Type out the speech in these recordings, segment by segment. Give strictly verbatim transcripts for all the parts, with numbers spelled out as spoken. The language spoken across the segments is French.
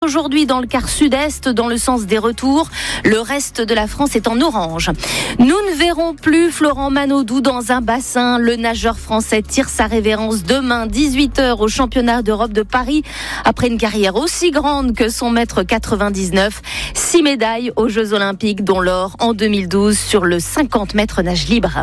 aujourd'hui dans le quart sud-est, dans le sens des retours. Le reste de la France est en orange. Nous ne verrons plus Florent Manodou dans un bassin. Le nageur français tire sa révérence demain, dix-huit heures, au championnat d'Europe de Paris. Après une carrière aussi grande que son mètre quatre-vingt-dix-neuf, six médailles aux Jeux Olympiques, dont l'or en deux mille douze sur le cinquante mètres nage libre.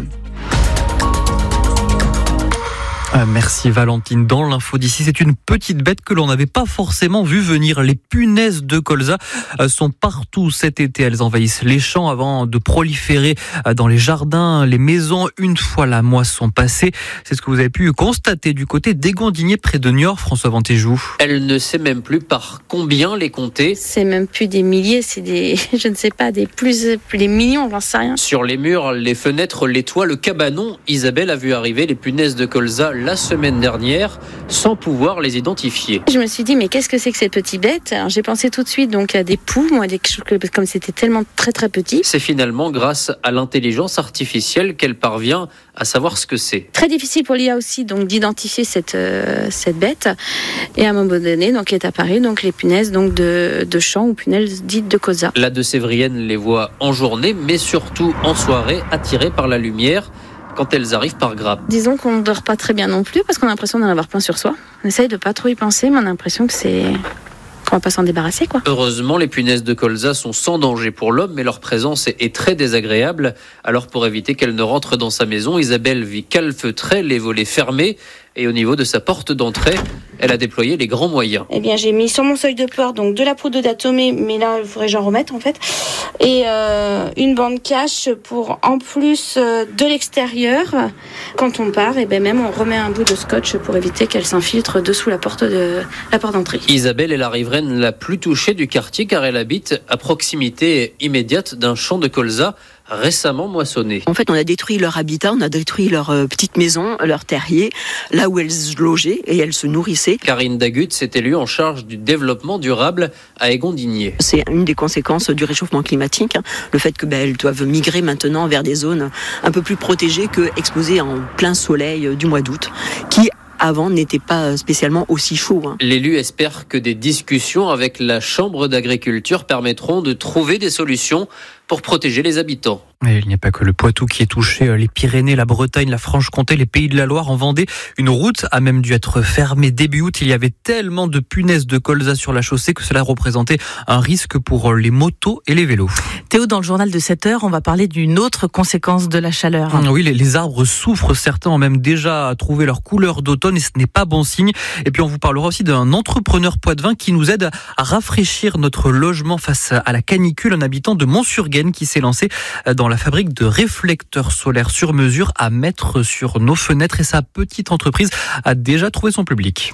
Merci Valentine. Dans l'info d'ici, c'est une petite bête que l'on n'avait pas forcément vu venir. Les punaises de colza sont partout cet été. Elles envahissent les champs avant de proliférer dans les jardins, les maisons, une fois la moisson passée. C'est ce que vous avez pu constater du côté d'Égondinier près de Niort, François Ventéjou. Elle ne sait même plus par combien les compter. C'est même plus des milliers, c'est des, je ne sais pas, des plus, plus des millions, j'en sais rien. Sur les murs, les fenêtres, les toits, le cabanon, Isabelle a vu arriver les punaises de colza la semaine dernière sans pouvoir les identifier. Je me suis dit mais qu'est-ce que c'est que cette petite bête ? Alors, j'ai pensé tout de suite donc à des poux, moi des comme c'était tellement très très petit. C'est finalement grâce à l'intelligence artificielle qu'elle parvient à savoir ce que c'est. Très difficile pour l'I A aussi donc d'identifier cette euh, cette bête et à un moment donné donc est apparu donc les punaises donc de de champs ou punaises dites de colza. La de Sévrienne les voit en journée mais surtout en soirée attirées par la lumière. Quand elles arrivent par grappes. Disons qu'on ne dort pas très bien non plus parce qu'on a l'impression d'en avoir plein sur soi. On essaye de pas trop y penser, mais on a l'impression que c'est qu'on va pas s'en débarrasser, quoi. Heureusement, les punaises de colza sont sans danger pour l'homme, mais leur présence est très désagréable. Alors, pour éviter qu'elles ne rentrent dans sa maison, Isabelle vit calfeutrée, les volets fermés. Et au niveau de sa porte d'entrée, elle a déployé les grands moyens. Eh bien, j'ai mis sur mon seuil de peur donc de la poudre d'atomée, mais là, il faudrait que j'en remette en fait, et euh, une bande cache pour en plus euh, de l'extérieur. Quand on part, et ben même on remet un bout de scotch pour éviter qu'elle s'infiltre dessous la porte de la porte d'entrée. Isabelle est la riveraine la plus touchée du quartier car elle habite à proximité immédiate d'un champ de colza récemment moissonné. En fait, on a détruit leur habitat, on a détruit leur euh, petite maison, leur terrier, là où elles logeaient et elles se nourrissaient. Karine Dagut s'est élue en charge du développement durable à Égondinier. C'est une des conséquences du réchauffement climatique, hein, le fait que ben, elles doivent migrer maintenant vers des zones un peu plus protégées que exposées en plein soleil euh, du mois d'août, qui avant n'était pas spécialement aussi chaud. Hein. L'élu espère que des discussions avec la Chambre d'agriculture permettront de trouver des solutions pour protéger les habitants. Et il n'y a pas que le Poitou qui est touché, les Pyrénées, la Bretagne, la Franche-Comté, les Pays de la Loire, en Vendée. Une route a même dû être fermée début août. Il y avait tellement de punaises de colza sur la chaussée que cela représentait un risque pour les motos et les vélos. Théo, dans le journal de sept heures, on va parler d'une autre conséquence de la chaleur. Oui, les, les arbres souffrent. Certains ont même déjà trouvé leur couleur d'automne et ce n'est pas bon signe. Et puis on vous parlera aussi d'un entrepreneur poitevin qui nous aide à rafraîchir notre logement face à la canicule. Un habitant de Mont-sur-Gaine qui s'est lancé dans la fabrique de réflecteurs solaires sur mesure à mettre sur nos fenêtres et sa petite entreprise a déjà trouvé son public.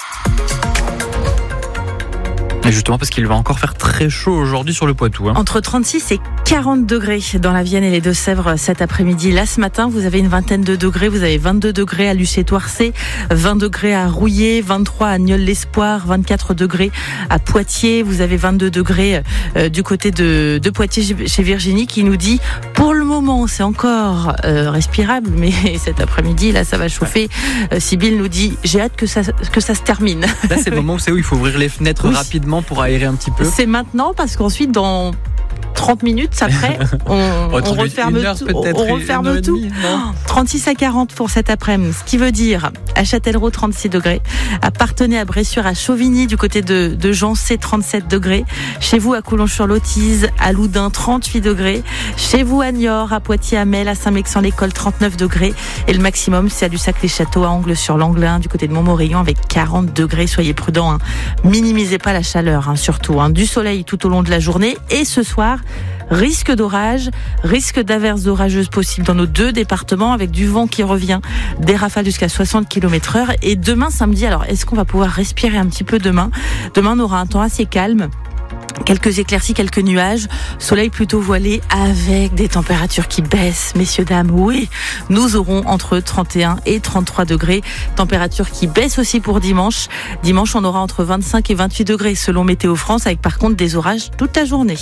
Et justement parce qu'il va encore faire très chaud aujourd'hui sur le Poitou. Hein. Entre trente-six et quarante degrés dans la Vienne et les Deux-Sèvres cet après-midi. Là, ce matin, vous avez une vingtaine de degrés. Vous avez vingt-deux degrés à Lucé-Toircé, vingt degrés à Rouillé, vingt-trois à Nieul-l'Espoir, vingt-quatre degrés à Poitiers. Vous avez vingt-deux degrés euh, du côté de, de Poitiers chez Virginie qui nous dit, pour le moment, c'est encore euh, respirable, mais cet après-midi, là, ça va chauffer. Euh, Sybille nous dit, j'ai hâte que ça, que ça se termine. Là, c'est le moment où, c'est où il faut ouvrir les fenêtres oui. rapidement pour aérer un petit peu. C'est maintenant parce qu'ensuite, dans trente minutes après, on, oh, on referme heure, tout. On referme tout. Demie, trente-six à quarante pour cet après-midi. Ce qui veut dire à Châtellerault trente-six degrés, à Parthenay, à Bressuire, à Chauvigny du côté de, de Jancé trente-sept degrés, chez vous à Coulon-sur-Lotise, à Loudun trente-huit degrés, chez vous à Niort, à Poitiers, à Mel, à Saint-Mexan-l'École trente-neuf degrés et le maximum c'est à Lussac-les-Châteaux, à Angles-sur-l'Anglin du côté de Montmorillon avec quarante degrés. Soyez prudents, hein. Minimisez pas la chaleur, hein, surtout. Hein. Du soleil tout au long de la journée et ce soir, risque d'orage, risque d'averses orageuses possibles dans nos deux départements avec du vent qui revient, des rafales jusqu'à soixante kilomètres heure. Et demain samedi, alors est-ce qu'on va pouvoir respirer un petit peu demain ? Demain, on aura un temps assez calme. Quelques éclaircies, quelques nuages, soleil plutôt voilé avec des températures qui baissent, messieurs, dames. Oui, nous aurons entre trente et un et trente-trois degrés. Température qui baisse aussi pour dimanche. Dimanche, on aura entre vingt-cinq et vingt-huit degrés selon Météo France avec par contre des orages toute la journée.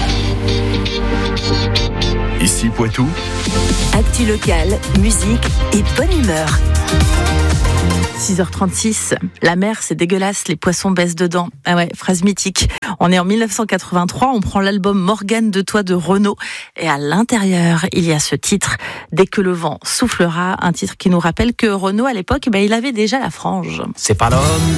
Ici Poitou. Actu locale, musique et bonne humeur. six heures trente-six, la mer c'est dégueulasse, les poissons baissent dedans. Ah ouais, phrase mythique. On est en dix-neuf cent quatre-vingt-trois, on prend l'album Morgane de Toi de Renaud et à l'intérieur, il y a ce titre, Dès que le vent soufflera, un titre qui nous rappelle que Renaud à l'époque, ben, il avait déjà la frange. C'est pas l'homme